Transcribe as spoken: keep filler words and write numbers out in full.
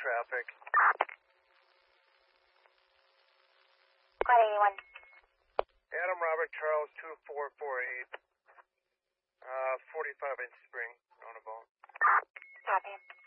traffic. one eighty-one. Adam Robert Charles two four four eight. Uh, forty-five inch spring, roundabout. Copy.